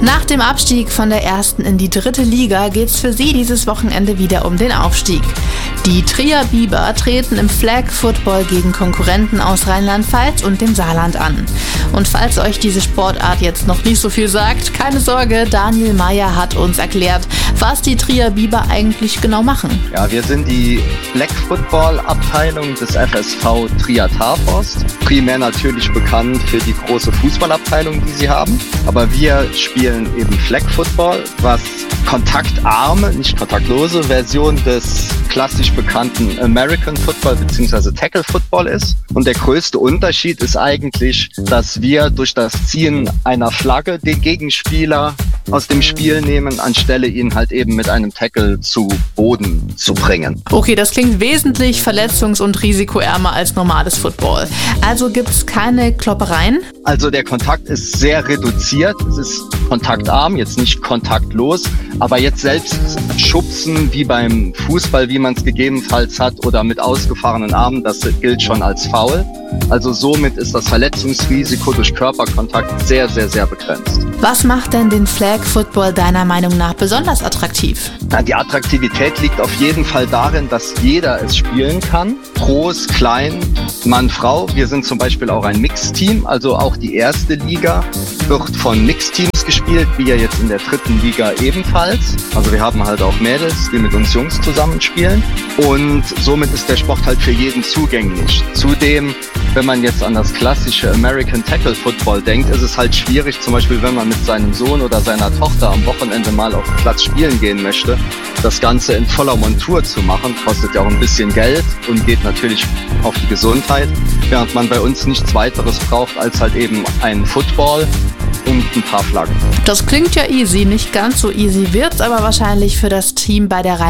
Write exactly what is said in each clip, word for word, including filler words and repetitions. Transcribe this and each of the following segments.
Nach dem Abstieg von der ersten in die dritte Liga geht's für sie dieses Wochenende wieder um den Aufstieg. Die Trier Biber treten im Flag Football gegen Konkurrenten aus Rheinland-Pfalz und dem Saarland an. Und falls euch diese Sportart jetzt noch nicht so viel sagt, keine Sorge, Daniel Meyer hat uns erklärt, was die Trier Biber eigentlich genau machen. Ja, wir sind die Flag Football Abteilung des F S V Trier Taforst. Primär natürlich bekannt für die große Fußballabteilung, die sie haben. Aber wir spielen eben Flag Football, was kontaktarme, nicht kontaktlose Version des klassisch bekannten American Football bzw. Tackle Football ist. Und der größte Unterschied ist eigentlich, dass wir durch das Ziehen einer Flagge den Gegenspieler aus dem Spiel nehmen, anstelle ihn halt eben mit einem Tackle zu Boden zu bringen. Okay, das klingt wesentlich verletzungs- und risikoärmer als normales Football. Also gibt's keine Kloppereien? Also der Kontakt ist sehr reduziert. Es ist kontaktarm, jetzt nicht kontaktlos. Aber jetzt selbst schubsen wie beim Fußball, wie man es gegebenenfalls hat, oder mit ausgefahrenen Armen, das gilt schon als Foul. Also somit ist das Verletzungsrisiko durch Körperkontakt sehr, sehr, sehr begrenzt. Was macht denn den Flag Football deiner Meinung nach besonders attraktiv? Die Attraktivität liegt auf jeden Fall darin, dass jeder es spielen kann. Groß, klein, Mann, Frau. Wir sind zum Beispiel auch ein Mixteam, also auch die erste Liga wird von Mixteams gespielt, wie ja jetzt in der dritten Liga ebenfalls. Also wir haben halt auch Mädels, die mit uns Jungs zusammenspielen. Und somit ist der Sport halt für jeden zugänglich. Zudem, wenn man jetzt an das klassische American Tackle Football denkt, ist es halt schwierig, zum Beispiel wenn man mit seinem Sohn oder seiner Tochter am Wochenende mal auf den Platz spielen gehen möchte, das Ganze in voller Montur zu machen, kostet ja auch ein bisschen Geld und geht natürlich auf die Gesundheit, während man bei uns nichts weiteres braucht als halt eben einen Football und ein paar Flaggen. Das klingt ja easy, nicht ganz so easy wird's aber wahrscheinlich für das Team bei der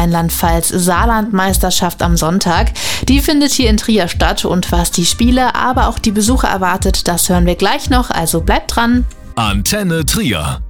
Rheinland-Pfalz-Saarland-Meisterschaft am Sonntag. Die findet hier in Trier statt und was die Spieler, aber auch die Besucher erwartet, das hören wir gleich noch, also bleibt dran. Antenne Trier.